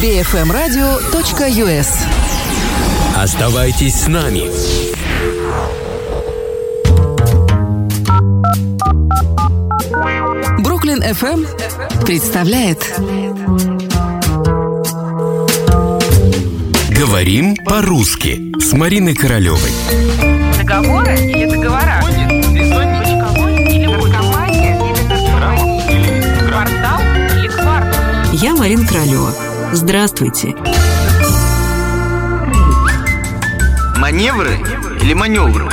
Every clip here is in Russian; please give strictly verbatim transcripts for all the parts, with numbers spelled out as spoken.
би эф эм радио точка ю эс. Оставайтесь с нами. Бруклин эф эм представляет Говорим по-русски с Мариной Королевой. Договоры или договора? Почковой или почкование? Или квартал или квартал? Я Марина Королева. Здравствуйте. Маневры или маневры?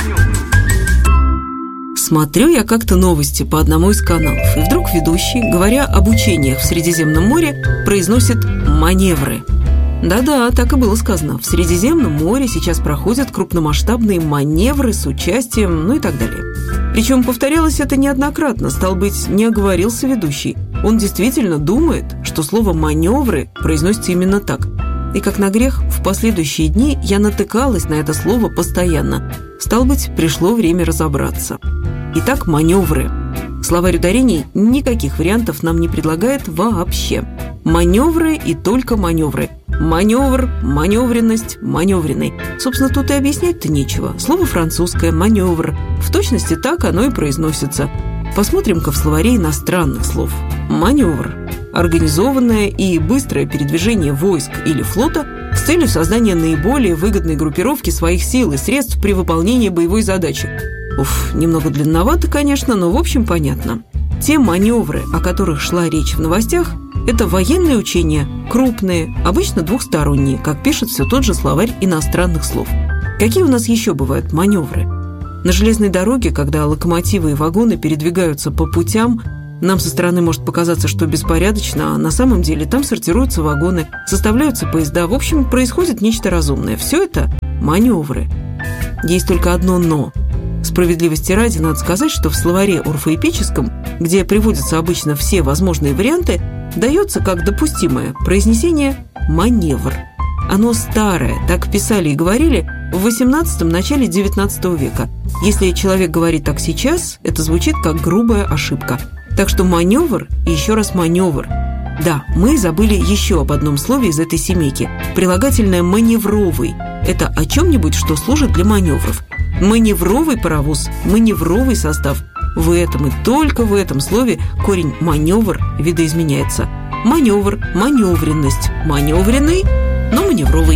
Смотрю я как-то новости по одному из каналов, и вдруг ведущий, говоря об учениях в Средиземном море, произносит «маневры». Да-да, так и было сказано. В Средиземном море сейчас проходят крупномасштабные маневры с участием, ну и так далее. Причем повторялось это неоднократно, стал быть, не оговорился ведущий. Он действительно думает, что слово «маневры» произносится именно так. И как на грех, в последующие дни я натыкалась на это слово постоянно. Стал быть, пришло время разобраться. Итак, маневры. Словарь ударений никаких вариантов нам не предлагает вообще. Маневры и только маневры. Маневр, маневренность, маневренный. Собственно, тут и объяснять-то нечего. Слово французское «маневр». В точности так оно и произносится. Посмотрим-ка в словаре иностранных слов. Маневр. Организованное и быстрое передвижение войск или флота с целью создания наиболее выгодной группировки своих сил и средств при выполнении боевой задачи. Уф, немного длинновато, конечно, но в общем понятно. Те маневры, о которых шла речь в новостях, это военные учения, крупные, обычно двухсторонние, как пишет все тот же словарь иностранных слов. Какие у нас еще бывают маневры? На железной дороге, когда локомотивы и вагоны передвигаются по путям, нам со стороны может показаться, что беспорядочно, а на самом деле там сортируются вагоны, составляются поезда. В общем, происходит нечто разумное. Все это маневры. Есть только одно «но». Справедливости ради надо сказать, что в словаре орфоэпическом, где приводятся обычно все возможные варианты, дается как допустимое произнесение «маневр». Оно старое, так писали и говорили в восемнадцатом – начале девятнадцатого века. Если человек говорит так сейчас, это звучит как грубая ошибка. Так что маневр и еще раз маневр. Да, мы забыли еще об одном слове из этой семейки. Прилагательное «маневровый». Это о чем-нибудь, что служит для маневров. Маневровый паровоз, маневровый состав. В этом и только в этом слове корень «маневр» видоизменяется. Маневр, маневренность, маневренный, но маневровый.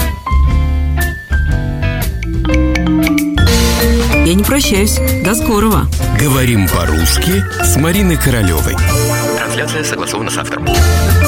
Я не прощаюсь. До скорого. Говорим по-русски с Мариной Королевой. Трансляция согласована с автором.